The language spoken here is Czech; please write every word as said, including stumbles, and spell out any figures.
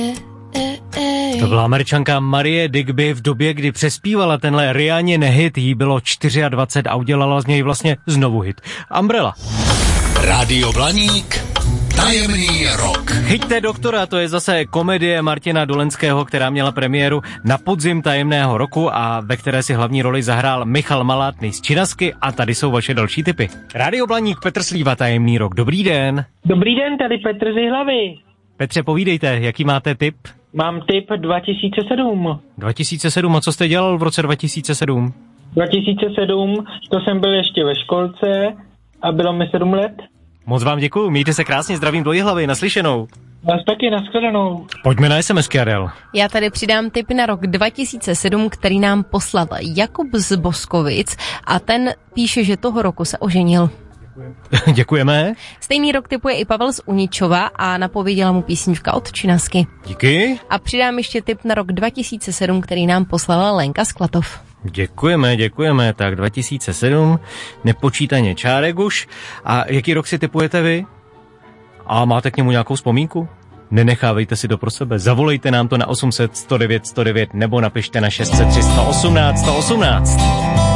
To byla Američanka Marie Digby v době, kdy přespívala tenhle Rianin hit, jí bylo dvacet čtyři a udělala z něj vlastně znovu hit. Umbrella. Rádio Blaník, tajemný rok. Chyťte doktora, to je zase komedie Martina Dolenského, která měla premiéru na podzim tajemného roku a ve které si hlavní roli zahrál Michal Malátný z Činasky a tady jsou vaše další tipy. Rádio Blaník, Petr Slíva, tajemný rok. Dobrý den. Dobrý den, tady Petr z Jihlavy. Petře, povídejte, jaký máte tip? Mám tip dva tisíce sedm. dva tisíce sedm, a co jste dělal v roce dva tisíce sedm? dva tisíce sedm, to jsem byl ještě ve školce a bylo mi sedm let. Moc vám děkuju, mějte se krásně, zdravím do Jihlavy, naslyšenou. Vás taky, nashledanou. Pojďme na SMSky, Adel. Já tady přidám tip na rok dva tisíce sedm, který nám poslal Jakub z Boskovic a ten píše, že toho roku se oženil. Děkujeme. Stejný rok tipuje i Pavel z Uničova a napověděla mu písnička od Činasky. Díky. A přidám ještě tip na rok dva tisíce sedm, který nám poslala Lenka z Klatov. Děkujeme, děkujeme. Tak dva tisíce sedm, nepočítaně čárek už. A jaký rok si tipujete vy? A máte k němu nějakou vzpomínku? Nenechávejte si to pro sebe. Zavolejte nám to na osm set sto devět sto devět nebo napište na šest set tři sto osmnáct sto osmnáct.